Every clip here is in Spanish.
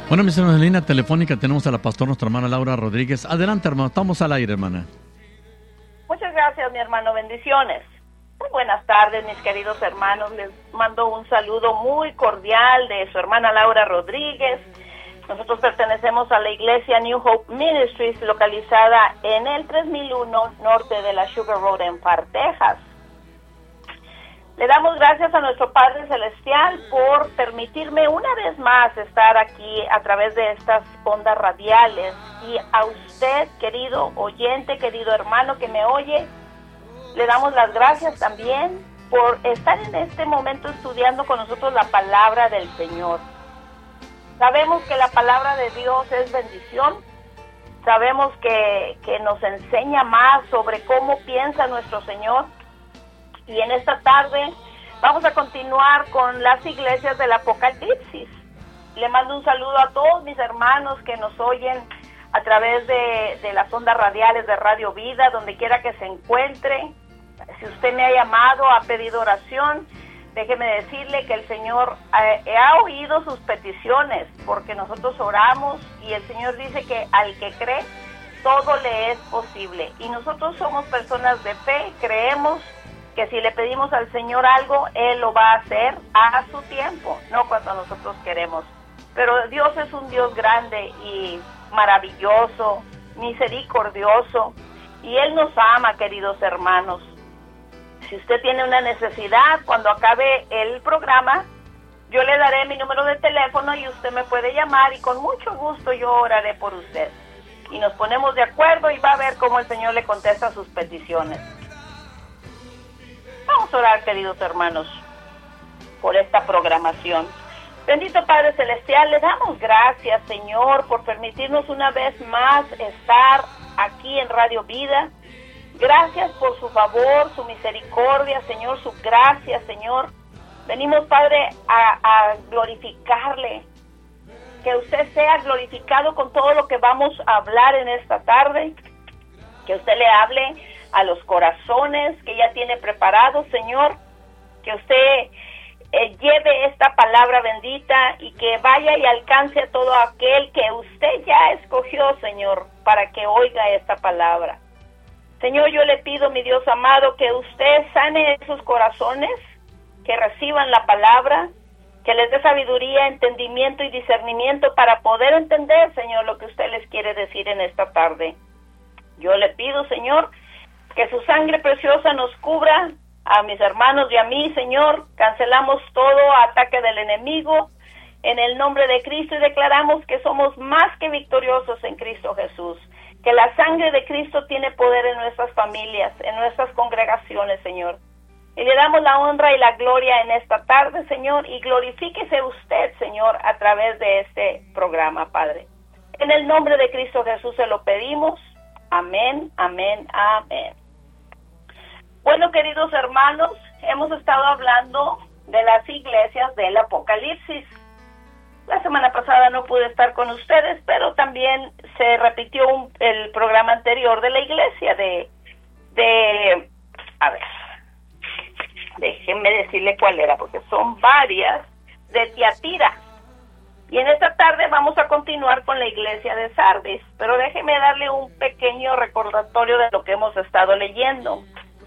Bueno, mis hermanos, en línea telefónica tenemos a la pastora, nuestra hermana Laura Rodríguez. Adelante, hermano, estamos al aire, hermana. Muchas gracias, mi hermano, bendiciones. Muy buenas tardes, mis queridos hermanos. Les mando un saludo muy cordial de su hermana Laura Rodríguez. Nosotros pertenecemos a la iglesia New Hope Ministries, localizada en el 3001 norte de la Sugar Road en Far, Texas. Le damos gracias a nuestro Padre Celestial por permitirme una vez más estar aquí a través de estas ondas radiales. Y a usted, querido oyente, querido hermano que me oye, le damos las gracias también por estar en este momento estudiando con nosotros la palabra del Señor. Sabemos que la palabra de Dios es bendición. Sabemos que nos enseña más sobre cómo piensa nuestro Señor. Y en esta tarde vamos a continuar con las iglesias del Apocalipsis. Le mando un saludo a todos mis hermanos que nos oyen a través de las ondas radiales de Radio Vida, donde quiera que se encuentre. Si usted me ha llamado, ha pedido oración, déjeme decirle que el Señor ha oído sus peticiones, porque nosotros oramos y el Señor dice que al que cree, todo le es posible. Y nosotros somos personas de fe, creemos que si le pedimos al Señor algo, Él lo va a hacer a su tiempo, no cuando nosotros queremos. Pero Dios es un Dios grande y maravilloso, misericordioso, y Él nos ama, queridos hermanos. Si usted tiene una necesidad, cuando acabe el programa, yo le daré mi número de teléfono y usted me puede llamar y con mucho gusto yo oraré por usted. Y nos ponemos de acuerdo y va a ver cómo el Señor le contesta sus peticiones. Vamos a orar, queridos hermanos, por esta programación. Bendito Padre Celestial, le damos gracias, Señor, por permitirnos una vez más estar aquí en Radio Vida. Gracias por su favor, su misericordia, Señor, su gracia, Señor. Venimos, Padre, a glorificarle. Que usted sea glorificado con todo lo que vamos a hablar en esta tarde. Que usted le hable a los corazones que ya tiene preparados, Señor, que usted lleve esta palabra bendita y que vaya y alcance a todo aquel que usted ya escogió, Señor, para que oiga esta palabra. Señor, yo le pido, mi Dios amado, que usted sane esos corazones, que reciban la palabra, que les dé sabiduría, entendimiento y discernimiento para poder entender, Señor, lo que usted les quiere decir en esta tarde. Yo le pido, Señor, que su sangre preciosa nos cubra a mis hermanos y a mí, Señor. Cancelamos todo ataque del enemigo en el nombre de Cristo y declaramos que somos más que victoriosos en Cristo Jesús. Que la sangre de Cristo tiene poder en nuestras familias, en nuestras congregaciones, Señor. Y le damos la honra y la gloria en esta tarde, Señor, y glorifíquese usted, Señor, a través de este programa, Padre. En el nombre de Cristo Jesús se lo pedimos. Amén, amén, amén. Bueno, queridos hermanos, hemos estado hablando de las iglesias del Apocalipsis. La semana pasada no pude estar con ustedes, pero también se repitió el programa anterior de la iglesia a ver, déjenme decirle cuál era, porque son varias, de Tiatira. Y en esta tarde vamos a continuar con la iglesia de Sardis, pero déjeme darle un pequeño recordatorio de lo que hemos estado leyendo.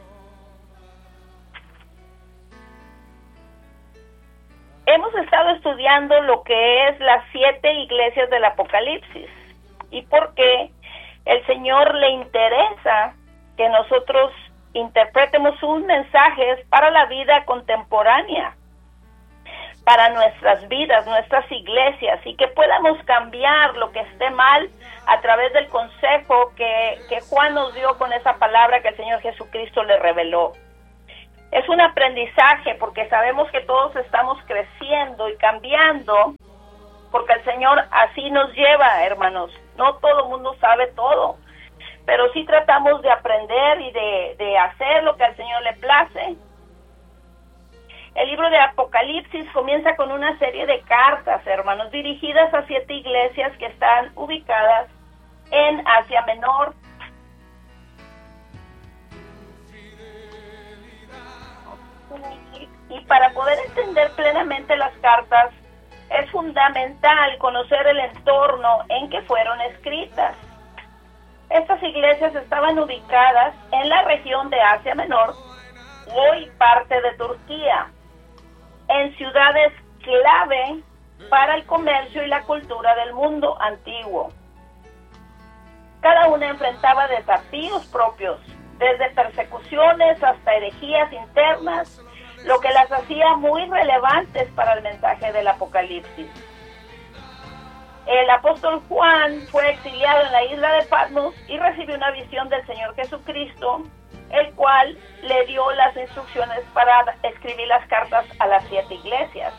Hemos estado estudiando lo que es las 7 iglesias del Apocalipsis y por qué el Señor le interesa que nosotros interpretemos sus mensajes para la vida contemporánea, para nuestras vidas, nuestras iglesias, y que podamos cambiar lo que esté mal a través del consejo que Juan nos dio con esa palabra que el Señor Jesucristo le reveló. Es un aprendizaje porque sabemos que todos estamos creciendo y cambiando, porque el Señor así nos lleva, hermanos. No todo el mundo sabe todo, pero sí tratamos de aprender y de hacer lo que al Señor le place. El libro de Apocalipsis comienza con una serie de cartas, hermanos, dirigidas a 7 iglesias que están ubicadas en Asia Menor. Y para poder entender plenamente las cartas, Es fundamental conocer el entorno en que fueron escritas. Estas iglesias estaban ubicadas en la región de Asia Menor, hoy parte de Turquía, en ciudades clave para el comercio y la cultura del mundo antiguo. Cada una enfrentaba desafíos propios, desde persecuciones hasta herejías internas, lo que las hacía muy relevantes para el mensaje del Apocalipsis. El apóstol Juan fue exiliado en la isla de Patmos y recibió una visión del Señor Jesucristo, el cual le dio las instrucciones para escribir las cartas a las 7 iglesias.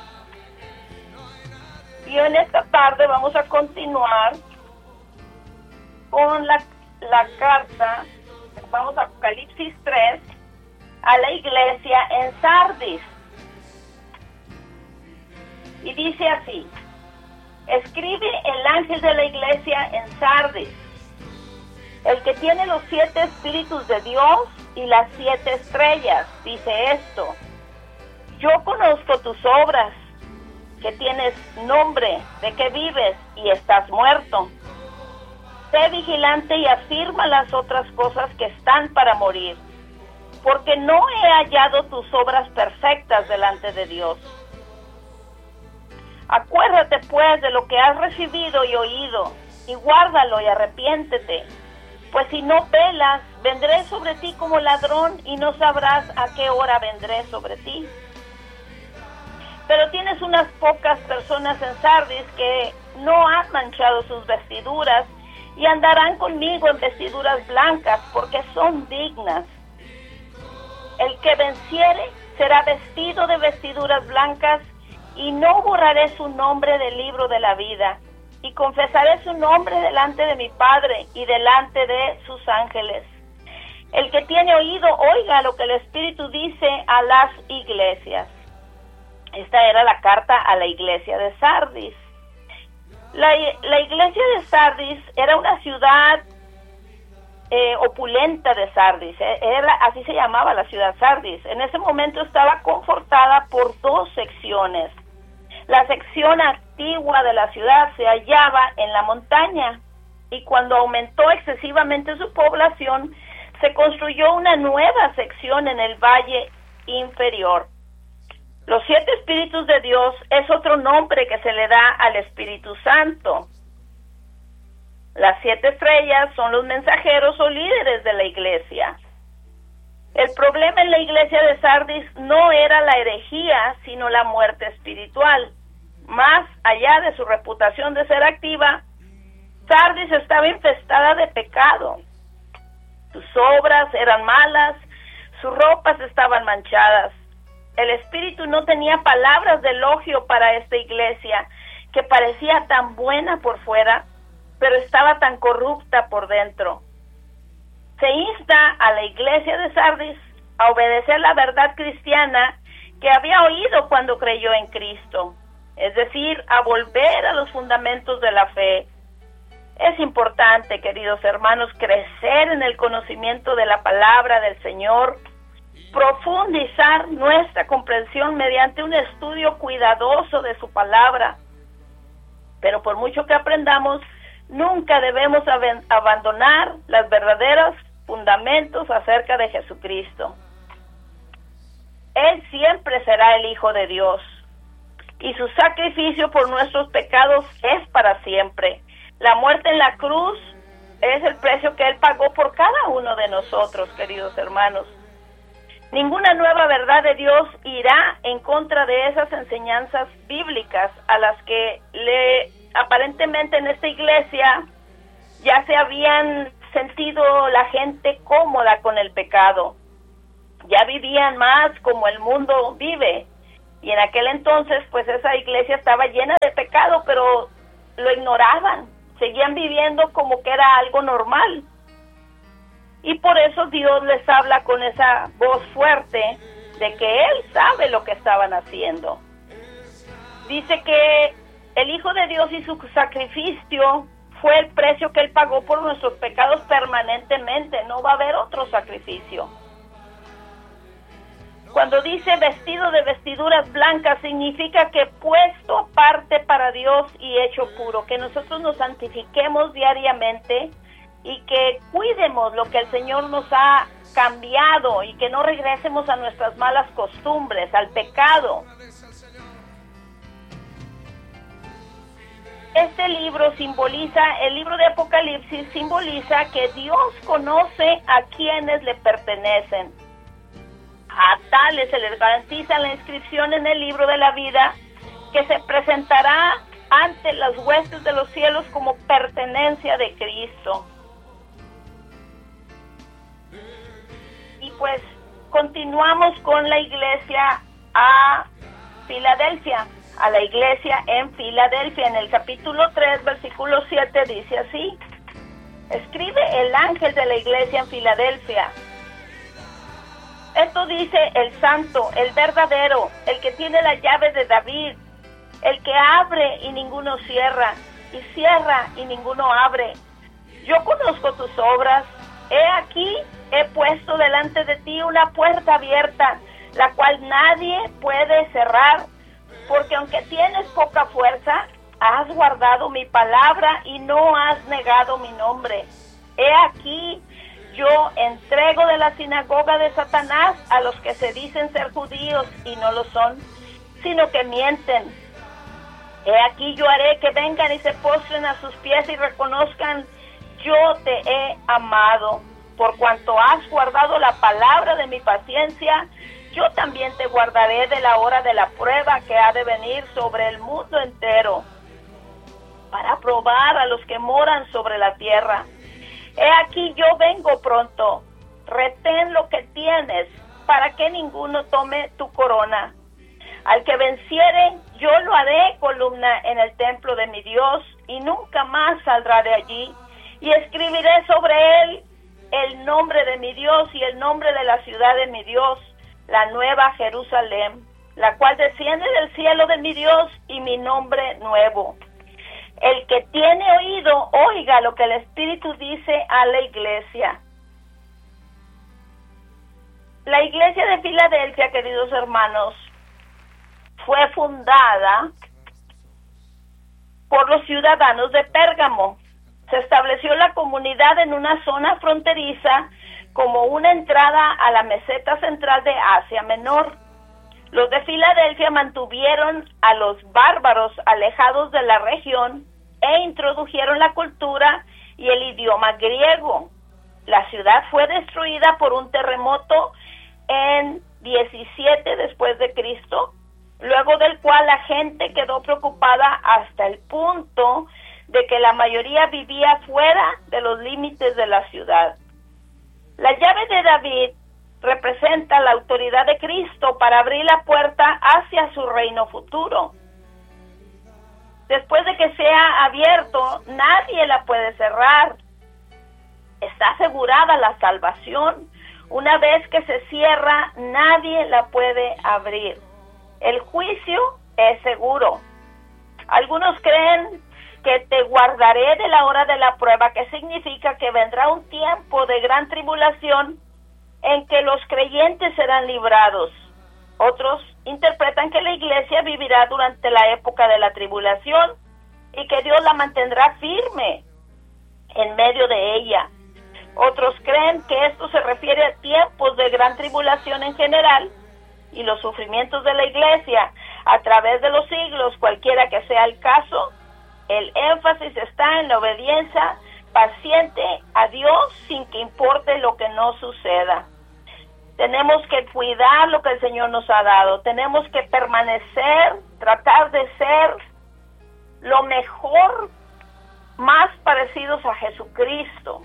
Y en esta tarde vamos a continuar con la carta, vamos a Apocalipsis 3, a la iglesia en Sardis. Y dice así: escribe el ángel de la iglesia en Sardis, el que tiene los 7 espíritus de Dios y las 7 estrellas, dice esto: yo conozco tus obras, que tienes nombre, de que vives y estás muerto. Sé vigilante y afirma las otras cosas que están para morir, porque no he hallado tus obras perfectas delante de Dios. Acuérdate pues de lo que has recibido y oído, y guárdalo y arrepiéntete, pues si no velas, vendré sobre ti como ladrón y no sabrás a qué hora vendré sobre ti. Pero tienes unas pocas personas en Sardis que no han manchado sus vestiduras y andarán conmigo en vestiduras blancas, porque son dignas. El que venciere será vestido de vestiduras blancas, y no borraré su nombre del libro de la vida, y confesaré su nombre delante de mi Padre y delante de sus ángeles. El que tiene oído, oiga lo que el Espíritu dice a las iglesias. Esta era la carta a la iglesia de Sardis. La iglesia de Sardis era una ciudad opulenta de Sardis, así se llamaba la ciudad Sardis. En ese momento estaba confortada por 2 secciones. La sección antigua de la ciudad se hallaba en la montaña, y cuando aumentó excesivamente su población, se construyó una nueva sección en el valle inferior. Los 7 espíritus de Dios es otro nombre que se le da al Espíritu Santo. Las 7 estrellas son los mensajeros o líderes de la iglesia. El problema en la iglesia de Sardis no era la herejía, sino la muerte espiritual. Más allá de su reputación de ser activa, Sardis estaba infestada de pecado. Sus obras eran malas, sus ropas estaban manchadas. El Espíritu no tenía palabras de elogio para esta iglesia, que parecía tan buena por fuera, pero estaba tan corrupta por dentro. Se insta a la iglesia de Sardis a obedecer la verdad cristiana que había oído cuando creyó en Cristo, es decir, a volver a los fundamentos de la fe. Es importante, queridos hermanos, crecer en el conocimiento de la palabra del Señor, profundizar nuestra comprensión mediante un estudio cuidadoso de su palabra. Pero por mucho que aprendamos, nunca debemos abandonar los verdaderos fundamentos acerca de Jesucristo. Él siempre será el Hijo de Dios, y su sacrificio por nuestros pecados es para siempre. La muerte en la cruz es el precio que Él pagó por cada uno de nosotros, queridos hermanos. Ninguna nueva verdad de Dios irá en contra de esas enseñanzas bíblicas a las que aparentemente en esta iglesia ya se habían sentido la gente cómoda con el pecado. Ya vivían más como el mundo vive. Y en aquel entonces, pues esa iglesia estaba llena de pecado, pero lo ignoraban. Seguían viviendo como que era algo normal. Y por eso Dios les habla con esa voz fuerte de que Él sabe lo que estaban haciendo. Dice que el Hijo de Dios y su sacrificio fue el precio que Él pagó por nuestros pecados permanentemente. No va a haber otro sacrificio. Cuando dice vestido de vestiduras blancas, significa que puesto aparte para Dios y hecho puro, que nosotros nos santifiquemos diariamente y que cuidemos lo que el Señor nos ha cambiado y que no regresemos a nuestras malas costumbres, al pecado. Este libro simboliza, el libro de Apocalipsis simboliza que Dios conoce a quienes le pertenecen. A tales se les garantiza la inscripción en el libro de la vida, que se presentará ante las huestes de los cielos como pertenencia de Cristo. Y pues continuamos con la iglesia a Filadelfia, a la iglesia en Filadelfia. En el capítulo 3, versículo 7 dice así: escribe el ángel de la iglesia en Filadelfia. Esto dice el santo, el verdadero, el que tiene la llave de David, el que abre y ninguno cierra, y cierra y ninguno abre. Yo conozco tus obras. He aquí, he puesto delante de ti una puerta abierta, la cual nadie puede cerrar, porque aunque tienes poca fuerza, has guardado mi palabra y no has negado mi nombre. He aquí, yo entrego de la sinagoga de Satanás a los que se dicen ser judíos y no lo son, sino que mienten. He aquí, yo haré que vengan y se postren a sus pies y reconozcan: yo te he amado. Por cuanto has guardado la palabra de mi paciencia, yo también te guardaré de la hora de la prueba que ha de venir sobre el mundo entero, para probar a los que moran sobre la tierra. He aquí, yo vengo pronto. Retén lo que tienes, para que ninguno tome tu corona. Al que venciere, yo lo haré columna en el templo de mi Dios, y nunca más saldrá de allí. Y escribiré sobre él el nombre de mi Dios y el nombre de la ciudad de mi Dios, la nueva Jerusalén, la cual desciende del cielo de mi Dios, y mi nombre nuevo. El que tiene oído, oiga lo que el Espíritu dice a la iglesia. La iglesia de Filadelfia, queridos hermanos, fue fundada por los ciudadanos de Pérgamo. Se estableció la comunidad en una zona fronteriza como una entrada a la meseta central de Asia Menor. Los de Filadelfia mantuvieron a los bárbaros alejados de la región e introdujeron la cultura y el idioma griego. La ciudad fue destruida por un terremoto en 17 después de Cristo, luego del cual la gente quedó preocupada hasta el punto de que la mayoría vivía fuera de los límites de la ciudad. La llave de David representa la autoridad de Cristo para abrir la puerta hacia su reino futuro. Después de que sea abierto, nadie la puede cerrar. Está asegurada la salvación. Una vez que se cierra, nadie la puede abrir. El juicio es seguro. Algunos creen que te guardaré de la hora de la prueba, que significa que vendrá un tiempo de gran tribulación en que los creyentes serán librados. Otros interpretan que la iglesia vivirá durante la época de la tribulación y que Dios la mantendrá firme en medio de ella. Otros creen que esto se refiere a tiempos de gran tribulación en general y los sufrimientos de la iglesia a través de los siglos. Cualquiera que sea el caso, el énfasis está en la obediencia paciente a Dios sin que importe lo que no suceda. Tenemos que cuidar lo que el Señor nos ha dado. Tenemos que permanecer, tratar de ser lo mejor, más parecidos a Jesucristo.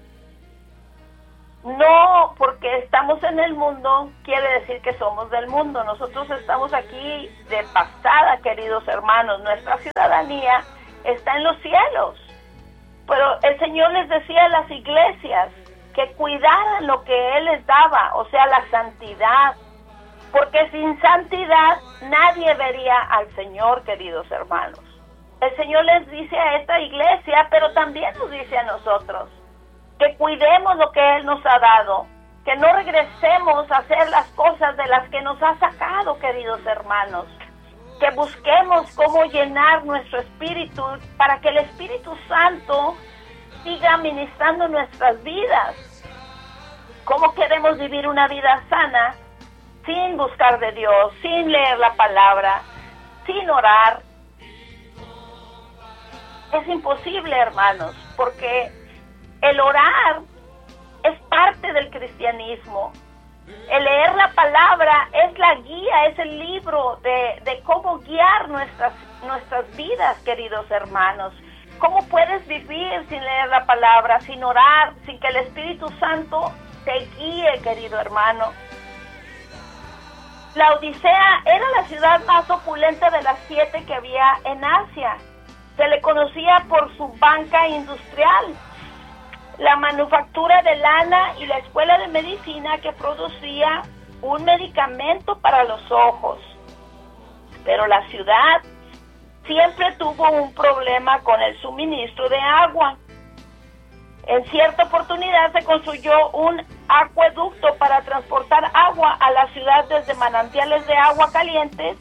No porque estamos en el mundo quiere decir que somos del mundo. Nosotros estamos aquí de pasada, queridos hermanos. Nuestra ciudadanía está en los cielos. Pero el Señor les decía a las iglesias que cuidaran lo que Él les daba, o sea, la santidad. Porque sin santidad nadie vería al Señor, queridos hermanos. El Señor les dice a esta iglesia, pero también nos dice a nosotros, que cuidemos lo que Él nos ha dado, que no regresemos a hacer las cosas de las que nos ha sacado, queridos hermanos, que busquemos cómo llenar nuestro espíritu para que el Espíritu Santo siga ministrando nuestras vidas. ¿Cómo queremos vivir una vida sana sin buscar de Dios, sin leer la palabra, sin orar? Es imposible, hermanos, porque el orar es parte del cristianismo. El leer la palabra es la guía, es el libro de cómo guiar nuestras vidas, queridos hermanos. ¿Cómo puedes vivir sin leer la palabra, sin orar, sin que el Espíritu Santo te guíe, querido hermano? La Odisea era la ciudad más opulenta de las 7 que había en Asia. Se le conocía por su banca industrial, la manufactura de lana y la escuela de medicina que producía un medicamento para los ojos. Pero la ciudad siempre tuvo un problema con el suministro de agua. En cierta oportunidad se construyó un acueducto para transportar agua a la ciudad desde manantiales de agua calientes,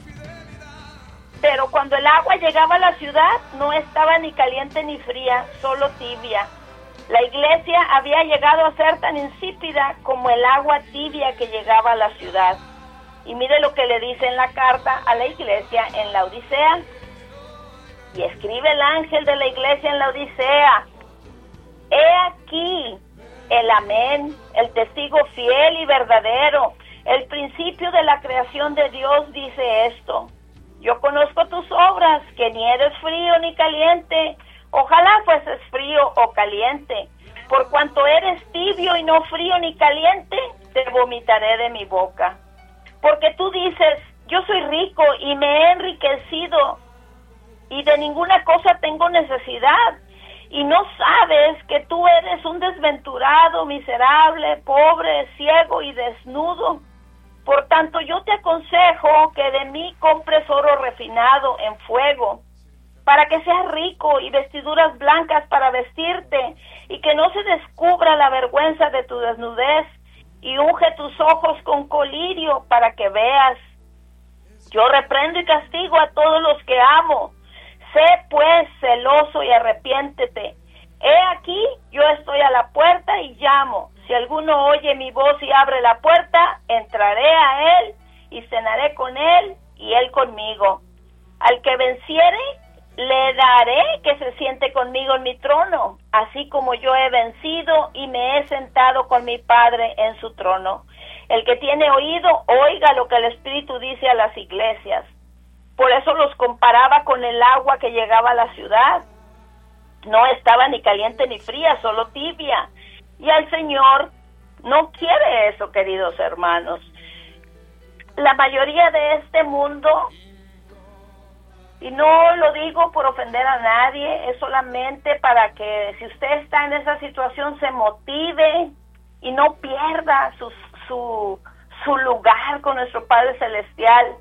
pero cuando el agua llegaba a la ciudad no estaba ni caliente ni fría, solo tibia. La iglesia había llegado a ser tan insípida como el agua tibia que llegaba a la ciudad. Y mire lo que le dice en la carta a la iglesia en la Odisea. Y escribe el ángel de la iglesia en la Odisea: he aquí el amén, el testigo fiel y verdadero, el principio de la creación de Dios dice esto: yo conozco tus obras, que ni eres frío ni caliente. Ojalá fueses frío o caliente. Por cuanto eres tibio y no frío ni caliente, te vomitaré de mi boca. Porque tú dices: yo soy rico y me he enriquecido y de ninguna cosa tengo necesidad. Y no sabes que tú eres un desventurado, miserable, pobre, ciego y desnudo. Por tanto, yo te aconsejo que de mí compres oro refinado en fuego, para que seas rico, y vestiduras blancas para vestirte, y que no se descubra la vergüenza de tu desnudez, y unge tus ojos con colirio para que veas. Yo reprendo y castigo a todos los que amo. Sé pues celoso y arrepiéntete. He aquí, yo estoy a la puerta y llamo. Si alguno oye mi voz y abre la puerta, entraré a él y cenaré con él y él conmigo. Al que venciere, le daré que se siente conmigo en mi trono, así como yo he vencido y me he sentado con mi Padre en su trono. El que tiene oído, oiga lo que el Espíritu dice a las iglesias. Por eso los comparaba con el agua que llegaba a la ciudad. No estaba ni caliente ni fría, solo tibia. Y el Señor no quiere eso, queridos hermanos. La mayoría de este mundo, y no lo digo por ofender a nadie, es solamente para que si usted está en esa situación se motive y no pierda su lugar con nuestro Padre Celestial.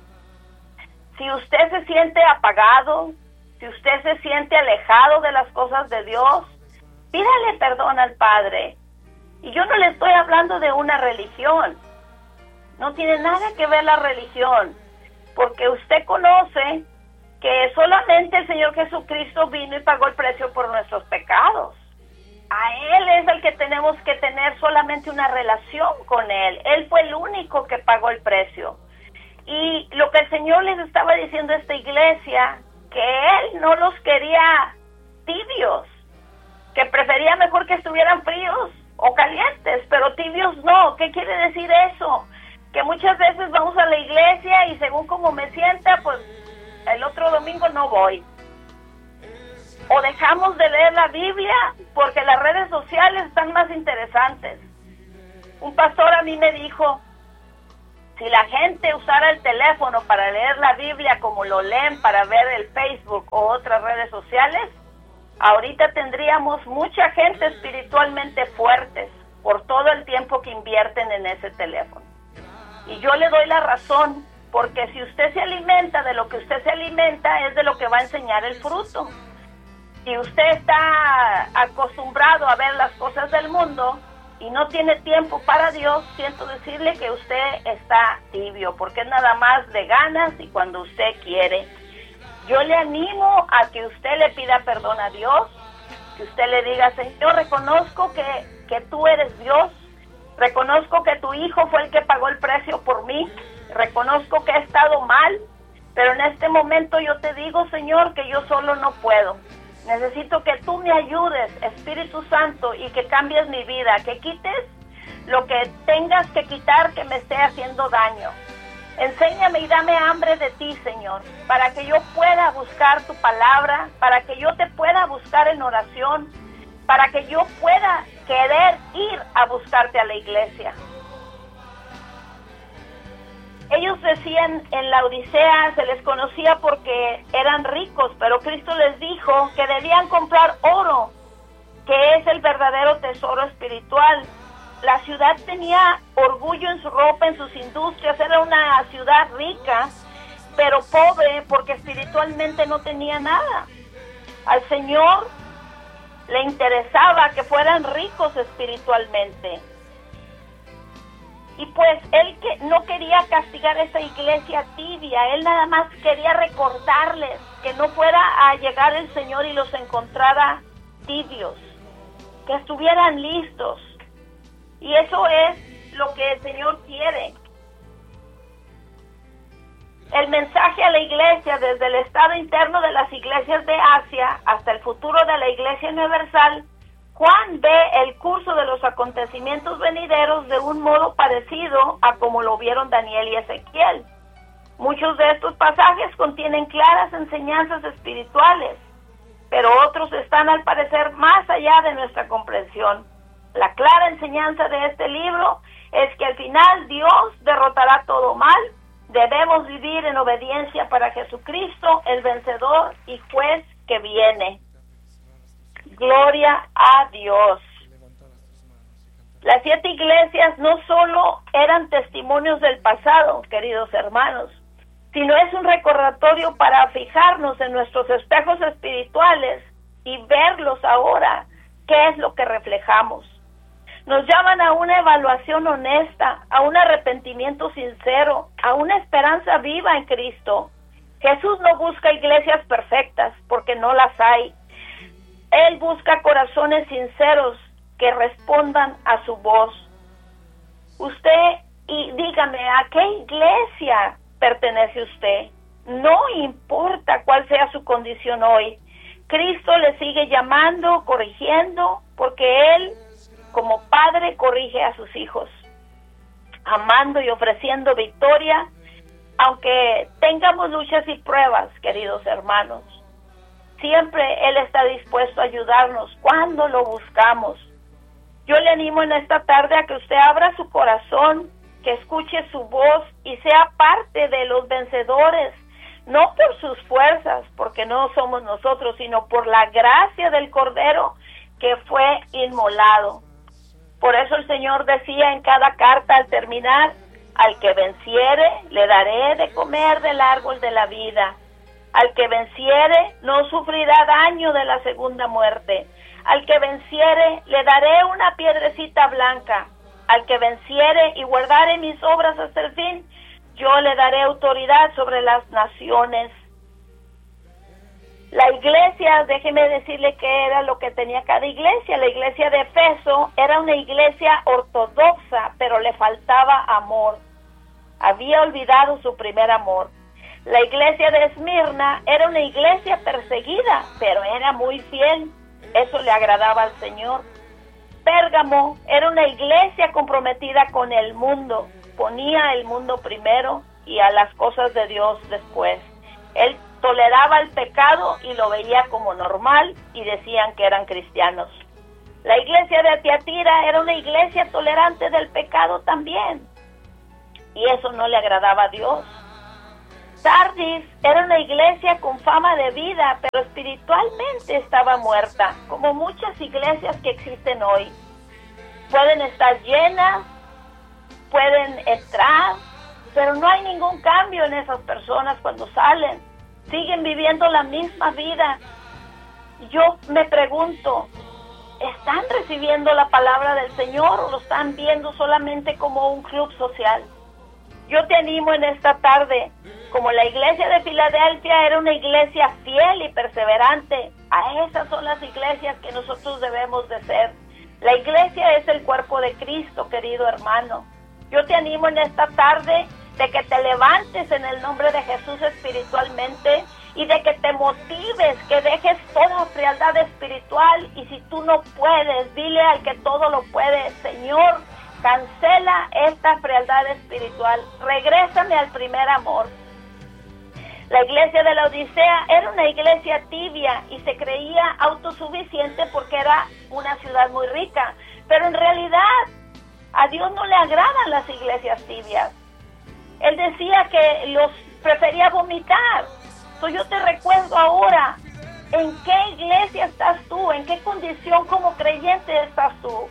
Si usted se siente apagado, si usted se siente alejado de las cosas de Dios, pídale perdón al Padre. Y yo no le estoy hablando de una religión. No tiene nada que ver la religión, porque usted conoce que solamente el Señor Jesucristo vino y pagó el precio por nuestros pecados. A Él es el que tenemos que tener solamente una relación con Él. Él fue el único que pagó el precio. Y lo que el Señor les estaba diciendo a esta iglesia, que Él no los quería tibios, que prefería mejor que estuvieran fríos o calientes, pero tibios no. ¿Qué quiere decir eso? Que muchas veces vamos a la iglesia y según como me sienta, pues el otro domingo no voy. O dejamos de leer la Biblia porque las redes sociales están más interesantes. Un pastor a mí me dijo: si la gente usara el teléfono para leer la Biblia como lo leen para ver el Facebook o otras redes sociales, ahorita tendríamos mucha gente espiritualmente fuertes por todo el tiempo que invierten en ese teléfono. Y yo le doy la razón, porque si usted se alimenta de lo que usted se alimenta, es de lo que va a enseñar el fruto. Si usted está acostumbrado a ver las cosas del mundo, y no tiene tiempo para Dios, siento decirle que usted está tibio, porque es nada más de ganas y cuando usted quiere. Yo le animo a que usted le pida perdón a Dios, que usted le diga: Señor, reconozco que tú eres Dios, reconozco que tu Hijo fue el que pagó el precio por mí, reconozco que he estado mal, pero en este momento yo te digo, Señor, que yo solo no puedo. Necesito que tú me ayudes, Espíritu Santo, y que cambies mi vida, que quites lo que tengas que quitar que me esté haciendo daño. Enséñame y dame hambre de ti, Señor, para que yo pueda buscar tu palabra, para que yo te pueda buscar en oración, para que yo pueda querer ir a buscarte a la iglesia. Ellos decían en la Odisea, se les conocía porque eran ricos, pero Cristo les dijo que debían comprar oro, que es el verdadero tesoro espiritual. La ciudad tenía orgullo en su ropa, en sus industrias, era una ciudad rica, pero pobre porque espiritualmente no tenía nada. Al Señor le interesaba que fueran ricos espiritualmente. Y pues Él que no quería castigar a esa iglesia tibia, Él nada más quería recordarles que no fuera a llegar el Señor y los encontrara tibios, que estuvieran listos. Y eso es lo que el Señor quiere. El mensaje a la iglesia, desde el estado interno de las iglesias de Asia hasta el futuro de la iglesia universal, Juan ve el curso de los acontecimientos venideros de un modo parecido a como lo vieron Daniel y Ezequiel. Muchos de estos pasajes contienen claras enseñanzas espirituales, pero otros están al parecer más allá de nuestra comprensión. La clara enseñanza de este libro es que al final Dios derrotará todo mal. Debemos vivir en obediencia para Jesucristo, el vencedor y juez que viene. Gloria a Dios. Las 7 iglesias no solo eran testimonios del pasado, queridos hermanos, sino es un recordatorio para fijarnos en nuestros espejos espirituales y verlos ahora, qué es lo que reflejamos. Nos llaman a una evaluación honesta, a un arrepentimiento sincero, a una esperanza viva en Cristo. Jesús no busca iglesias perfectas, porque no las hay. Él busca corazones sinceros que respondan a su voz. Usted, y dígame, ¿a qué iglesia pertenece usted? No importa cuál sea su condición hoy. Cristo le sigue llamando, corrigiendo, porque Él, como Padre, corrige a sus hijos, amando y ofreciendo victoria, aunque tengamos luchas y pruebas, queridos hermanos. Siempre Él está dispuesto a ayudarnos cuando lo buscamos. Yo le animo en esta tarde a que usted abra su corazón, que escuche su voz y sea parte de los vencedores, no por sus fuerzas, porque no somos nosotros, sino por la gracia del Cordero que fue inmolado. Por eso el Señor decía en cada carta al terminar: al que venciere, le daré de comer del árbol de la vida. Al que venciere, no sufrirá daño de la segunda muerte. Al que venciere, le daré una piedrecita blanca. Al que venciere y guardare mis obras hasta el fin, yo le daré autoridad sobre las naciones. La iglesia, déjeme decirle qué era lo que tenía cada iglesia. La iglesia de Efeso era una iglesia ortodoxa, pero le faltaba amor. Había olvidado su primer amor. La iglesia de Esmirna era una iglesia perseguida, pero era muy fiel. Eso le agradaba al Señor. Pérgamo era una iglesia comprometida con el mundo. Ponía el mundo primero y a las cosas de Dios después. Él toleraba el pecado y lo veía como normal y decían que eran cristianos. La iglesia de Tiatira era una iglesia tolerante del pecado también, y eso no le agradaba a Dios. Sardis era una iglesia con fama de vida, pero espiritualmente estaba muerta, como muchas iglesias que existen hoy. Pueden estar llenas, pueden entrar, pero no hay ningún cambio en esas personas cuando salen. Siguen viviendo la misma vida. Yo me pregunto, ¿están recibiendo la palabra del Señor o lo están viendo solamente como un club social? Yo te animo en esta tarde, como la iglesia de Filadelfia era una iglesia fiel y perseverante, a esas son las iglesias que nosotros debemos de ser. La iglesia es el cuerpo de Cristo, querido hermano. Yo te animo en esta tarde de que te levantes en el nombre de Jesús espiritualmente y de que te motives, que dejes toda frialdad espiritual, y si tú no puedes, dile al que todo lo puede: Señor, cancela esta frialdad espiritual, regrésame al primer amor. La iglesia de la Odisea era una iglesia tibia y se creía autosuficiente porque era una ciudad muy rica, pero en realidad a Dios no le agradan las iglesias tibias. Él decía que los prefería vomitar. Yo te recuerdo ahora, ¿en qué iglesia estás tú? ¿En qué condición como creyente estás tú?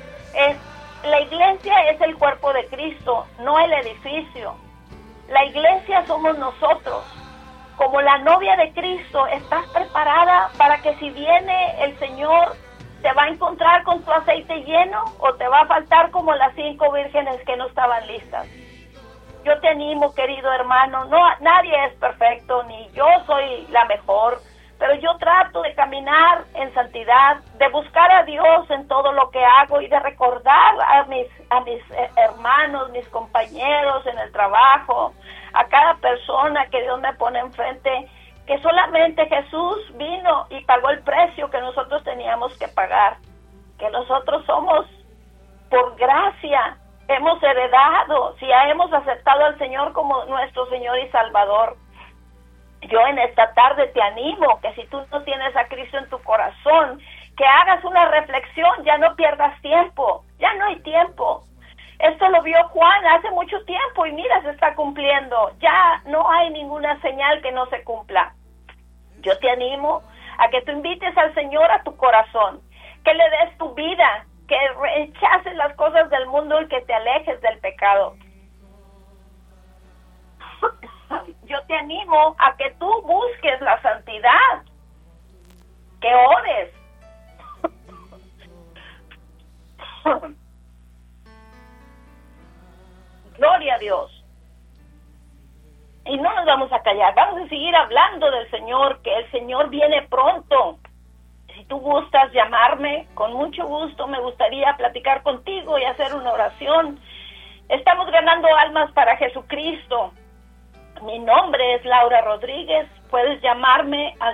La iglesia es el cuerpo de Cristo, no el edificio. La iglesia somos nosotros. Como la novia de Cristo, ¿estás preparada para que si viene el Señor, te va a encontrar con tu aceite lleno o te va a faltar como las 5 vírgenes que no estaban listas? Yo te animo, querido hermano, nadie es perfecto, ni yo soy la mejor, pero yo trato de caminar en santidad, de buscar a Dios en todo lo que hago y de recordar a mis hermanos, mis compañeros en el trabajo, a cada persona que Dios me pone enfrente, que solamente Jesús vino y pagó el precio que nosotros teníamos que pagar, que nosotros somos por gracia, hemos heredado, si ya hemos aceptado al Señor como nuestro Señor y Salvador. Yo en esta tarde te animo que si tú no tienes a Cristo en tu corazón, que hagas una reflexión, ya no pierdas tiempo, ya no hay tiempo. Esto lo vio Juan hace mucho tiempo y mira, se está cumpliendo, ya no hay ninguna señal que no se cumpla. Yo te animo a que tú invites al Señor a tu corazón, que le des tu vida, que rechaces las cosas del mundo y que te alejes del pecado. Yo te animo a que tú busques la santidad, que ores. Gloria a Dios. Y no nos vamos a callar, vamos a seguir hablando del Señor, que el Señor viene pronto. Si tú gustas llamarme, con mucho gusto me gustaría platicar contigo y hacer una oración. Estamos ganando almas para Jesucristo. Mi nombre es Laura Rodríguez. Puedes llamarme al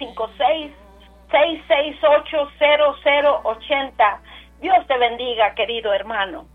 956-668-0080. Dios te bendiga, querido hermano.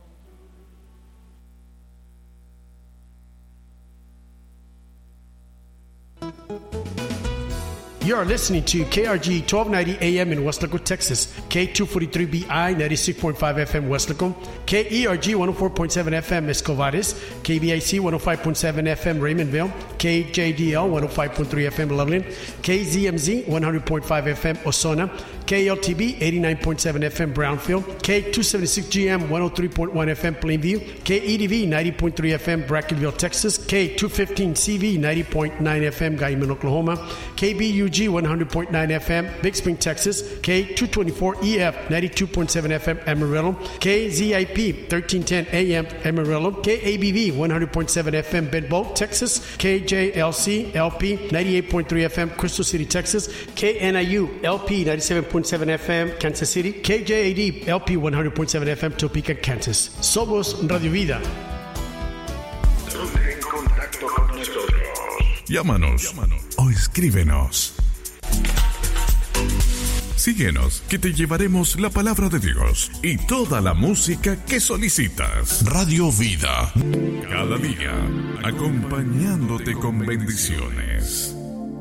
You are listening to KRG 1290 AM in Weslaco, Texas, K243BI 96.5 FM Weslaco, KERG 104.7 FM Escovares, KBIC 105.7 FM Raymondville, KJDL 105.3 FM Loveland, KZMZ 100.5 FM Osona, KLTB 89.7 FM Brownfield, K276GM 103.1 FM Plainview, KEDV 90.3 FM Brackenville, Texas, K215CV 90.9 FM Guyman, Oklahoma, KBUG 100.9 FM Big Spring, Texas, K224EF 92.7 FM Amarillo, KZIP 1310 AM Amarillo, KABV 100.7 FM Bedbolt, Texas, KJLC LP 98.3 FM Crystal City, Texas, KNIU LP 97.7 FM Kansas City, KJAD LP 100.7 FM Topeka, Kansas. Somos Radio Vida. Ponte en contacto con nosotros. Llámanos o escríbenos. Síguenos, que te llevaremos la palabra de Dios y toda la música que solicitas. Radio Vida. Cada día, acompañándote con bendiciones.